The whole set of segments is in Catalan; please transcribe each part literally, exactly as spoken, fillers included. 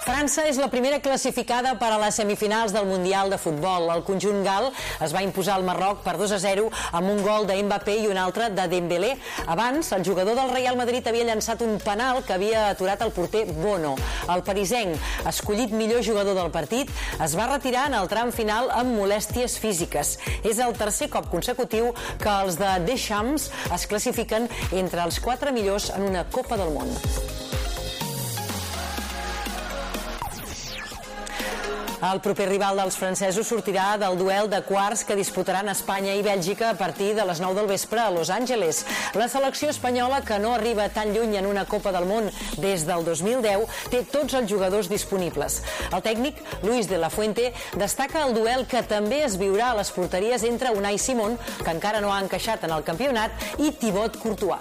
França és la primera classificada per a les semifinals del Mundial de Futbol. El conjunt gal es va imposar al Marroc per dos a zero amb un gol de Mbappé i un altre de Dembélé. Abans, el jugador del Real Madrid havia llançat un penal que havia aturat el porter Bono. El parisenc, escollit millor jugador del partit, es va retirar en el tram final amb molèsties físiques. És el tercer cop consecutiu que els de Deschamps es classifiquen entre els quatre millors en una Copa del Món. El proper rival dels francesos sortirà del duel de quarts que disputaran Espanya i Bèlgica a partir de les nou del vespre a Los Angeles. La selecció espanyola, que no arriba tan lluny en una Copa del Món des del dos mil deu, té tots els jugadors disponibles. El tècnic, Luis de la Fuente, destaca el duel que també es viurà a les porteries entre Unai Simón, que encara no ha encaixat en el campionat, i Thibaut Courtois.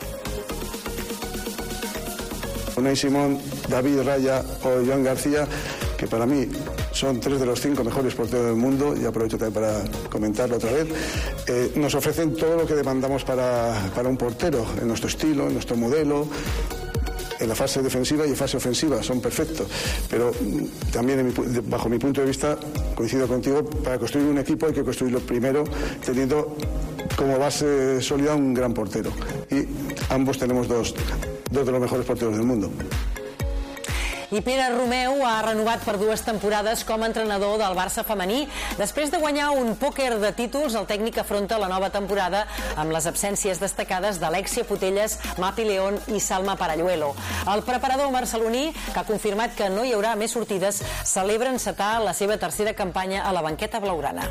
Unai Simón, David Raya o Joan García, que para mí son tres de los cinco mejores porteros del mundo, y aprovecho también para comentarlo otra vez, eh, nos ofrecen todo lo que demandamos para, para un portero, en nuestro estilo, en nuestro modelo, en la fase defensiva y en fase ofensiva, son perfectos, pero también en mi, bajo mi punto de vista, coincido contigo, para construir un equipo hay que construirlo primero teniendo como base sólida un gran portero, y ambos tenemos dos, dos de los mejores porteros del mundo. I Pere Romeu ha renovat per dues temporades com a entrenador del Barça femení. Després de guanyar un pòquer de títols, el tècnic afronta la nova temporada amb les absències destacades d'Alexia Putellas, Mapi León i Salma Paralluelo. El preparador barceloní, que ha confirmat que no hi haurà més sortides, celebra encetar la seva tercera campanya a la banqueta blaugrana.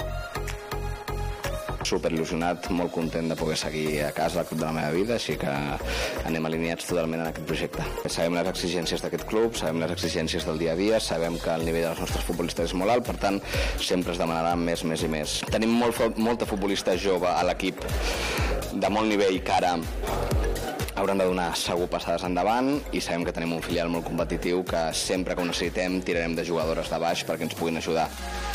Superil·lusionat, molt content de poder seguir a casa al club de la meva vida, així que anem alineats totalment en aquest projecte. Sabem les exigències d'aquest club, sabem les exigències del dia a dia, sabem que el nivell dels nostres futbolistes és molt alt, per tant, sempre es demanarà més, més i més. Tenim molt, molta futbolista jove a l'equip de molt nivell que ara hauran de donar segur passades endavant, i sabem que tenim un filial molt competitiu que sempre que ho necessitem tirarem de jugadores de baix perquè ens puguin ajudar.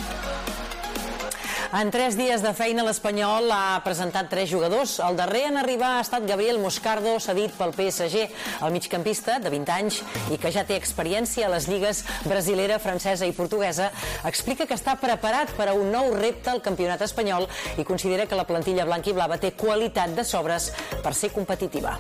En tres dies de feina, l'Espanyol ha presentat tres jugadors. El darrer en arribar ha estat Gabriel Moscardo, cedit pel P S G. El migcampista, de vint anys, i que ja té experiència a les lligues brasilera, francesa i portuguesa, explica que està preparat per a un nou repte al campionat espanyol i considera que la plantilla blanca-i-blava té qualitat de sobres per ser competitiva.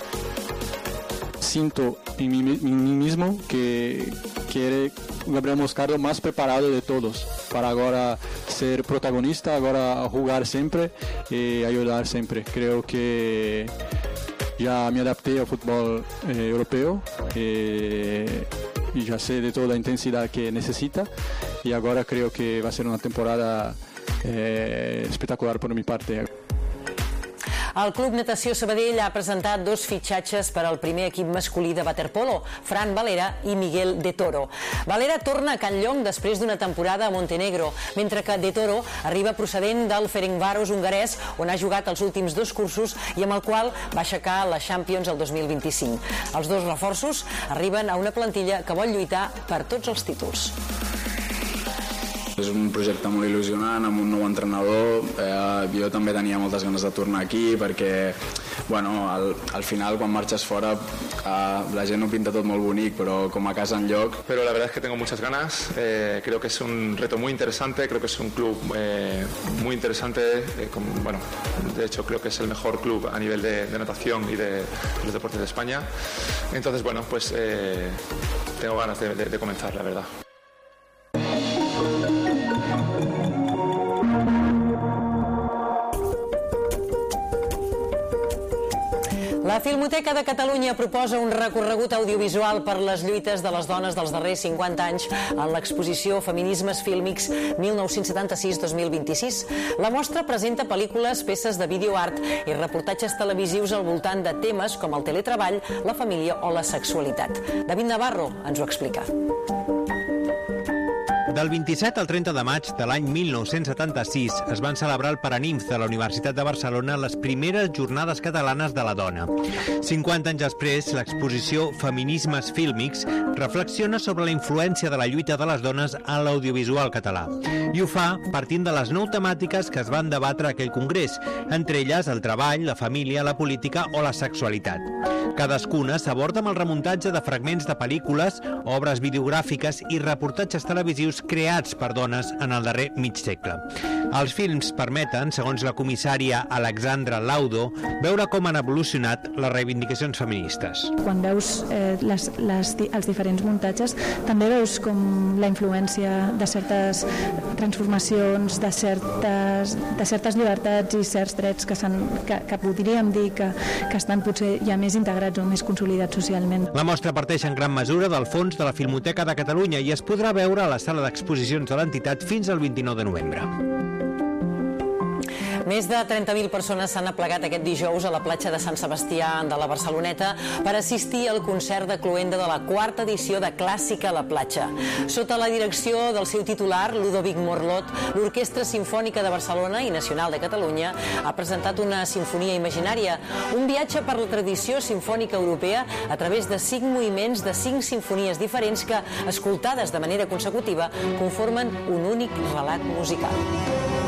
Siento en mí, en mí mismo que quiere Gabriel Moscardo más preparado de todos para ahora ser protagonista, ahora jugar siempre y ayudar siempre. Creo que ya me adapté al fútbol eh, europeo eh, y ya sé de toda la intensidad que necesita, y ahora creo que va a ser una temporada eh, espectacular por mi parte. El Club Natació Sabadell ha presentat dos fitxatges per al primer equip masculí de waterpolo, Fran Valera i Miguel de Toro. Valera torna a Can Llong després d'una temporada a Montenegro, mentre que de Toro arriba procedent del Ferencváros hongarès, on ha jugat els últims dos cursos i amb el qual va aixecar la Champions el dos mil vint-i-cinc. Els dos reforços arriben a una plantilla que vol lluitar per tots els títols. És un projecte molt il·lusionant, amb un nou entrenador. Eh, jo també tenia moltes ganes de tornar aquí perquè, bueno, al, al final quan marxes fora eh, la gent ho pinta tot molt bonic, però com a casa enlloc. Pero la verdad es que tengo muchas ganas, eh, creo que es un reto muy interesante, creo que es un club eh, muy interesante, eh, con, bueno, de hecho creo que es el mejor club a nivel de, de natación y de, de los deportes de España. Entonces, bueno, pues eh, tengo ganas de, de, de comenzar, la verdad. La Filmoteca de Catalunya proposa un recorregut audiovisual per les lluites de les dones dels darrers cinquanta anys en l'exposició Feminismes Fílmics mil nou-cents setanta-sis dos mil vint-i-sis. La mostra presenta pel·lícules, peces de videoart i reportatges televisius al voltant de temes com el teletreball, la família o la sexualitat. David Navarro ens ho explica. Del vint-i-set al trenta de maig de l'any mil nou-cents setanta-sis es van celebrar al Paranimf de la Universitat de Barcelona les primeres jornades catalanes de la dona. cinquanta anys després, l'exposició Feminismes fílmics reflexiona sobre la influència de la lluita de les dones en l'audiovisual català. I ho fa partint de les nou temàtiques que es van debatre a aquell congrés, entre elles el treball, la família, la política o la sexualitat. Cadascuna s'aborda amb el remuntatge de fragments de pel·lícules, obres videogràfiques i reportatges televisius creats per dones en el darrer mig segle. Els films permeten, segons la comissària Alexandra Laudo, veure com han evolucionat les reivindicacions feministes. Quan veus eh, les, les, els diferents muntatges, també veus com la influència de certes transformacions, de certes, de certes llibertats i certs drets que, que, que podríem dir que, que estan potser ja més integrats o més consolidats socialment. La mostra parteix en gran mesura del fons de la Filmoteca de Catalunya i es podrà veure a la sala d'exposicions de l'entitat fins al vint-i-nou de novembre. Més de trenta mil persones s'han aplegat aquest dijous a la platja de Sant Sebastià de la Barceloneta per assistir al concert de cloenda de la quarta edició de Clàssica a la platja. Sota la direcció del seu titular, Ludovic Morlot, l'Orquestra Simfònica de Barcelona i Nacional de Catalunya ha presentat una sinfonia imaginària, un viatge per la tradició simfònica europea a través de cinc moviments de cinc simfonies diferents que, escoltades de manera consecutiva, conformen un únic relat musical.